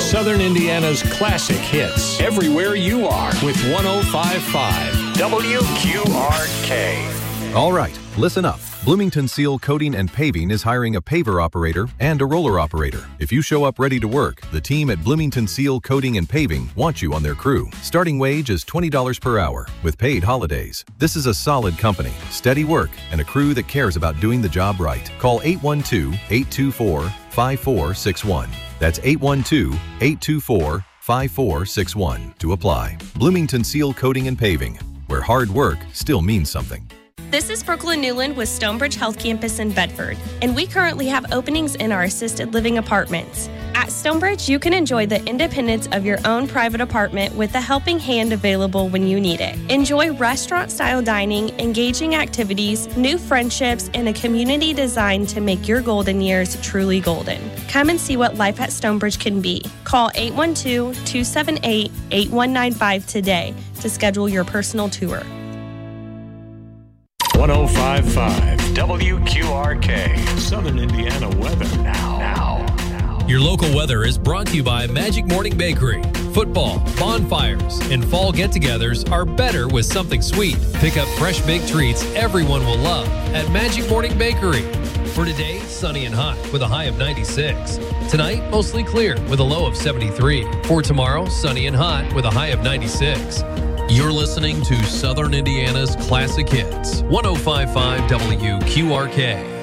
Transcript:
Southern Indiana's classic hits. Everywhere you are with 105.5 WQRK. All right, listen up. Bloomington Seal Coating and Paving is hiring a paver operator and a roller operator. If you show up ready to work, the team at Bloomington Seal Coating and Paving wants you on their crew. Starting wage is $20 per hour with paid holidays. This is a solid company, steady work, and a crew that cares about doing the job right. Call 812-824-5461. That's 812-824-5461 to apply. Bloomington Seal Coating and Paving, where hard work still means something. This is Brooklyn Newland with Stonebridge Health Campus in Bedford, and we currently have openings in our assisted living apartments. At Stonebridge, you can enjoy the independence of your own private apartment with a helping hand available when you need it. Enjoy restaurant-style dining, engaging activities, new friendships, and a community designed to make your golden years truly golden. Come and see what life at Stonebridge can be. Call 812-278-8195 today to schedule your personal tour. 105.5 WQRK. Southern Indiana weather now. Your local weather is brought to you by Magic Morning Bakery. Football, bonfires, and fall get-togethers are better with something sweet. Pick up fresh baked treats everyone will love at Magic Morning Bakery. For today, sunny and hot with a high of 96. Tonight, mostly clear with a low of 73. For tomorrow, sunny and hot with a high of 96. You're listening to Southern Indiana's Classic Hits, 105.5 WQRK.